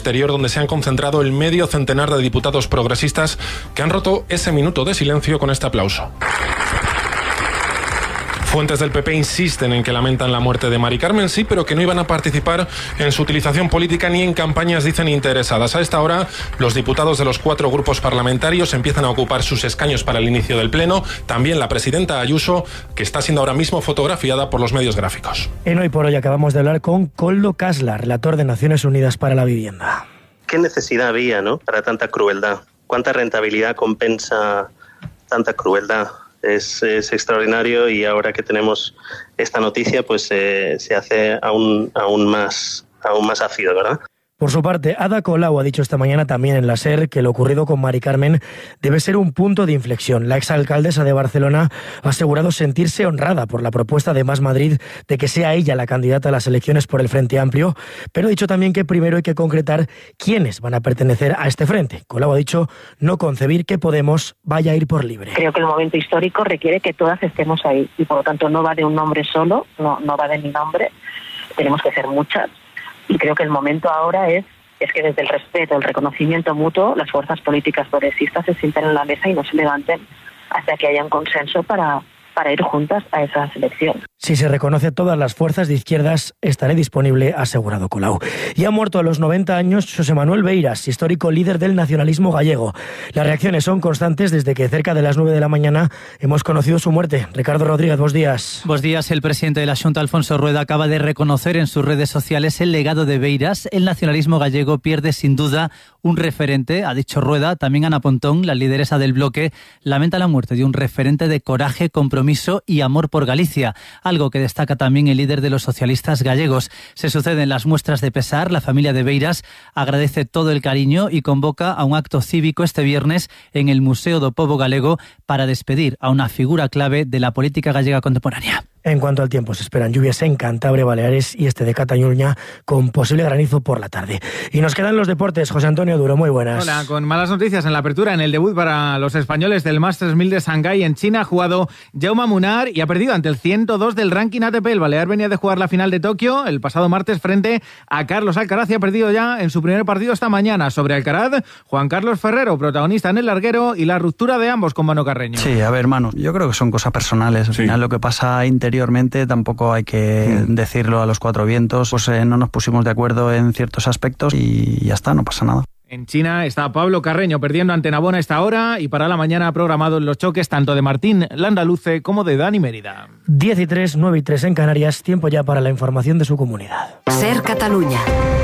Exterior, donde se han concentrado el medio centenar de diputados progresistas que han roto ese minuto de silencio con este aplauso. Fuentes del PP insisten en que lamentan la muerte de Mari Carmen, sí, pero que no iban a participar en su utilización política ni en campañas, dicen, interesadas. A esta hora, los diputados de los 4 grupos parlamentarios empiezan a ocupar sus escaños para el inicio del Pleno. También la presidenta Ayuso, que está siendo ahora mismo fotografiada por los medios gráficos. En Hoy por Hoy acabamos de hablar con Koldo Kasla, relator de Naciones Unidas para la Vivienda. ¿Qué necesidad había, no, para tanta crueldad? ¿Cuánta rentabilidad compensa tanta crueldad? Es extraordinario, y ahora que tenemos esta noticia, pues se hace aún más ácido, ¿verdad? Por su parte, Ada Colau ha dicho esta mañana también en la SER que lo ocurrido con Mari Carmen debe ser un punto de inflexión. La exalcaldesa de Barcelona ha asegurado sentirse honrada por la propuesta de Más Madrid de que sea ella la candidata a las elecciones por el Frente Amplio, pero ha dicho también que primero hay que concretar quiénes van a pertenecer a este frente. Colau ha dicho no concebir que Podemos vaya a ir por libre. Creo que el momento histórico requiere que todas estemos ahí, y por lo tanto no va de un nombre solo, no va de mi nombre, tenemos que ser muchas. Y creo que el momento ahora es que desde el respeto, el reconocimiento mutuo, las fuerzas políticas progresistas se sienten en la mesa y no se levanten hasta que haya un consenso para ir juntas a esa elección. Si se reconoce a todas las fuerzas de izquierdas, estaré disponible, ha asegurado Colau. Y ha muerto a los 90 años José Manuel Beiras, histórico líder del nacionalismo gallego. Las reacciones son constantes desde que cerca de las 9 de la mañana hemos conocido su muerte. Ricardo Rodríguez, buenos días. Buenos días. El presidente de la Xunta, Alfonso Rueda, acaba de reconocer en sus redes sociales el legado de Beiras. El nacionalismo gallego pierde sin duda un referente, ha dicho Rueda. También Ana Pontón, la lideresa del bloque, lamenta la muerte de un referente de coraje, compromiso y amor por Galicia, algo que destaca también el líder de los socialistas gallegos. Se suceden las muestras de pesar. La familia de Beiras agradece todo el cariño y convoca a un acto cívico este viernes en el Museo do Pobo Galego para despedir a una figura clave de la política gallega contemporánea. En cuanto al tiempo, se esperan lluvias en Cantabria, Baleares y este de Cataluña, con posible granizo por la tarde. Y nos quedan los deportes. José Antonio Duro, muy buenas. Hola, con malas noticias en la apertura, en el debut para los españoles del Masters 1000 de Shanghái en China. Ha jugado Jaume Munar y ha perdido ante el 102 del ranking ATP. El balear venía de jugar la final de Tokio el pasado martes frente a Carlos Alcaraz y ha perdido ya en su primer partido esta mañana. Sobre Alcaraz, Juan Carlos Ferrero, protagonista en el larguero, y la ruptura de ambos con Manu Carreño. Sí, a ver, hermano, yo creo que son cosas personales. Al final lo que pasa interiormente tampoco hay que decirlo a los 4 vientos. Pues no nos pusimos de acuerdo en ciertos aspectos y ya está, no pasa nada. En China está Pablo Carreño perdiendo ante Navona a esta hora, y para la mañana ha programado los choques tanto de Martín Landaluce como de Dani Mérida. 10:03, 9:03 en Canarias, tiempo ya para la información de su comunidad. Ser Catalunya.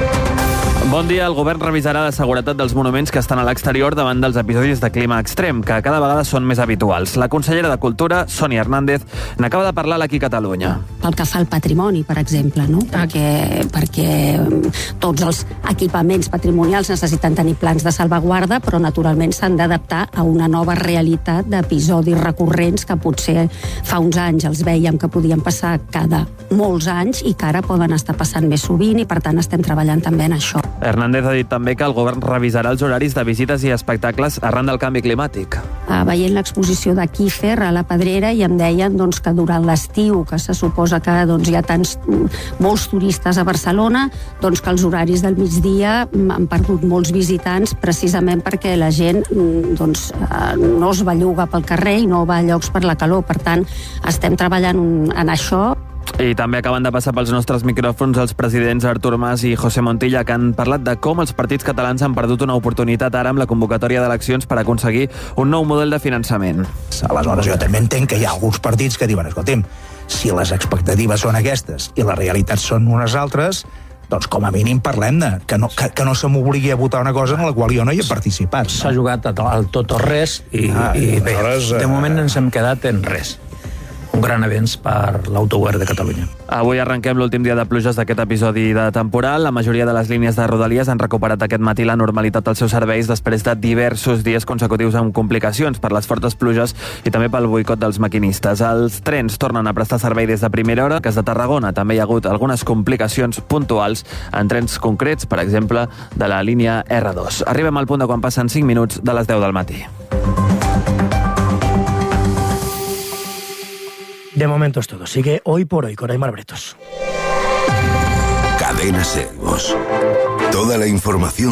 Bon dia. El govern revisarà la seguretat dels monuments que estan a l'exterior davant dels episodis de clima extrem, que cada vegada són més habituals. La consellera de Cultura, Sònia Hernández, n'acaba de parlar aquí a Catalunya. Pel que fa al patrimoni, per exemple, no? Perquè tots els equipaments patrimonials necessiten tenir plans de salvaguarda, però naturalment s'han d'adaptar a una nova realitat d'episodis recurrents que potser fa uns anys els veiem que podien passar cada molts anys i que ara poden estar passant més sovint, i per tant estem treballant també en això. Hernández ha dit també que el govern revisarà els horaris de visites i espectacles arran del canvi climàtic. Veient l'exposició de Kiefer a la Pedrera, i em deien que durant l'estiu, que se suposa que hi ha molts turistes a Barcelona, que els horaris del migdia han perdut molts visitants precisament perquè la gent no es belluga pel carrer i no va a llocs per la calor. Per tant, estem treballant en això. I també acaben de passar pels nostres micròfons els presidents Artur Mas i José Montilla, que han parlat de com els partits catalans han perdut una oportunitat ara amb la convocatòria d'eleccions per aconseguir un nou model de finançament. Aleshores, jo també entenc que hi ha alguns partits que diuen, escolta'm, si les expectatives són aquestes i les realitats són unes altres, doncs com a mínim parlem-ne, que no se m'obligui a votar una cosa en la qual jo no hi he participat. S'ha jugat al tot o res i bé, de moment ens hem quedat en res. Un gran avenç per l'autogovern de Catalunya. Avui arrenquem l'últim dia de pluges d'aquest episodi de temporal. La majoria de les línies de Rodalies han recuperat aquest matí la normalitat als seus serveis després de diversos dies consecutius amb complicacions per les fortes pluges i també pel boicot dels maquinistes. Els trens tornen a prestar servei des de primera hora. En cas de Tarragona també hi ha hagut algunes complicacions puntuals en trens concrets, per exemple, de la línia R2. Arribem al punt de quan passen 5 minuts de les 10 del matí. De momento es todo. Sigue Hoy por Hoy con Aymar Bretos. Cadena SER. Toda la información